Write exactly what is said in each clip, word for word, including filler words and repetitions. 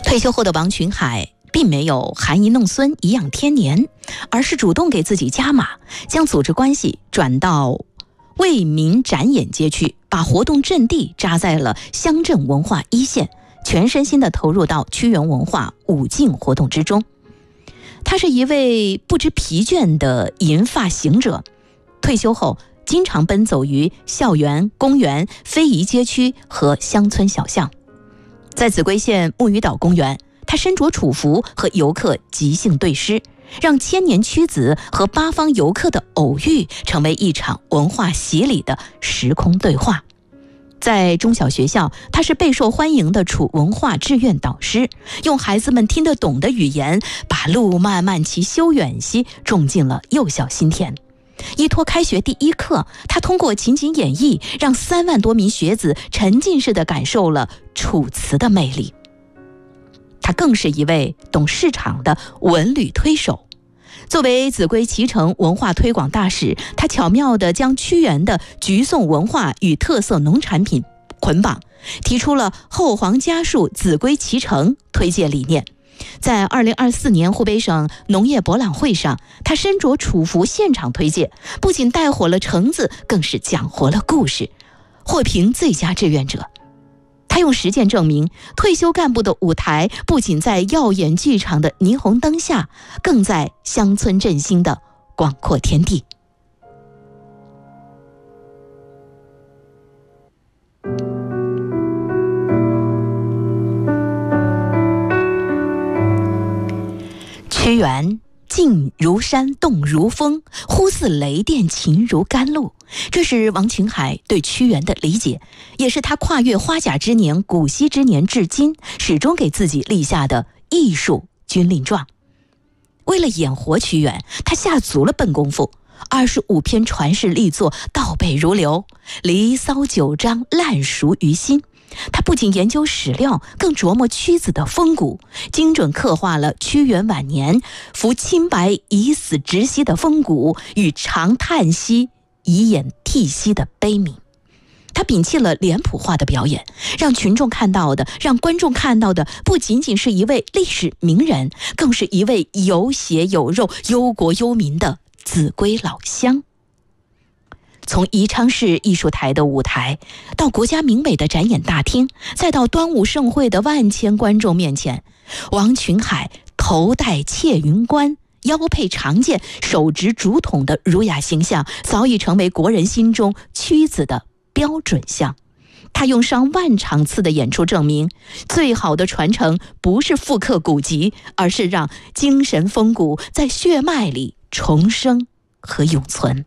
退休后的王群海并没有含饴弄孙颐养天年，而是主动给自己加码，将组织关系转到为民展演街区，把活动阵地扎在了乡镇文化一线，全身心地投入到屈原文化舞竞活动之中。他是一位不知疲倦的银发行者，退休后经常奔走于校园、公园、非遗街区和乡村小巷。在秭归县木鱼岛公园，他身着楚服和游客即兴对诗，让千年屈子和八方游客的偶遇成为一场文化洗礼的时空对话。在中小学校，他是备受欢迎的楚文化志愿导师，用孩子们听得懂的语言，把路漫漫其修远兮种进了幼小心田。依托开学第一课，他通过情景演绎，让三万多名学子沉浸式地感受了楚辞的魅力。他更是一位懂市场的文旅推手。作为秭归脐橙文化推广大使，他巧妙地将屈原的橘颂文化与特色农产品捆绑，提出了后黄家树秭归脐橙推介理念。在二零二四年湖北省农业博览会上，他身着楚服现场推介，不仅带火了橙子，更是讲活了故事，获评最佳志愿者。他用实践证明，退休干部的舞台不仅在耀眼剧场的霓虹灯下，更在乡村振兴的广阔天地。屈原静如山，动如风，呼似雷电，情如甘露。这是王群海对屈原的理解，也是他跨越花甲之年、古稀之年至今，始终给自己立下的艺术军令状。为了演活屈原，他下足了笨功夫，二十五篇传世力作倒背如流，离骚九章烂熟于心。他不仅研究史料，更琢磨屈子的风骨，精准刻画了屈原晚年扶清白以死直息的风骨与长叹息以掩涕息的悲悯。他摒弃了脸谱化的表演，让群众看到的，让观众看到的，不仅仅是一位历史名人，更是一位有血有肉、忧国忧民的秭归老乡。从宜昌市艺术台的舞台，到国家名美的展演大厅，再到端午盛会的万千观众面前，王群海头戴窃云冠，腰佩长剑，手执竹筒的儒雅形象，早已成为国人心中屈子的标准像。他用上万场次的演出证明，最好的传承不是复刻古籍，而是让精神风骨在血脉里重生和永存。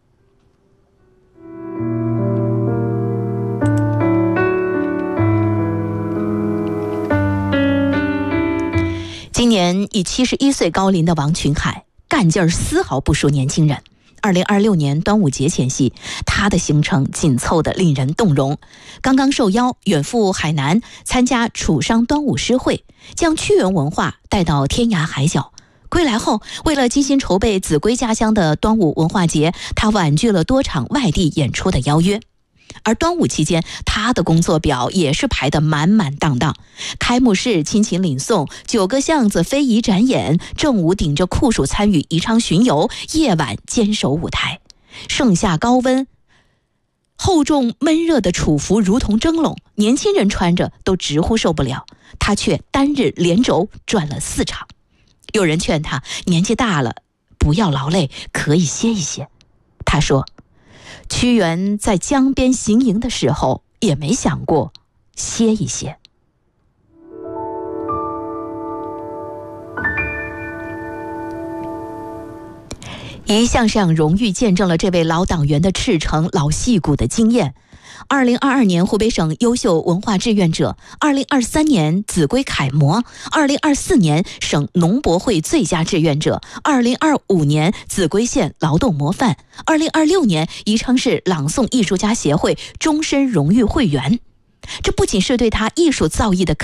今年已七十一岁高龄的王群海，干劲儿丝毫不输年轻人。二零二六年端午节前夕，他的行程紧凑得令人动容。刚刚受邀远赴海南参加楚商端午诗会，将屈原文化带到天涯海角。归来后，为了精心筹备秭归家乡的端午文化节，他婉拒了多场外地演出的邀约。而端午期间，他的工作表也是排得满满当当。开幕式亲情领送，九个巷子非遗展演，正午顶着酷暑参与宜昌巡游，夜晚坚守舞台。盛夏高温，厚重闷热的楚服如同蒸笼，年轻人穿着都直呼受不了，他却单日连轴转了四场。有人劝他年纪大了，不要劳累，可以歇一歇。他说，屈原在江边行营的时候，也没想过歇一歇。一项项荣誉见证了这位老党员的赤诚、老戏骨的经验。二零二二年湖北省优秀文化志愿者，二零二三年秭归楷模，二零二四年省农博会最佳志愿者，二零二五年秭归县劳动模范，二零二六年宜昌市朗诵艺术家协会终身荣誉会员。这不仅是对他艺术造诣的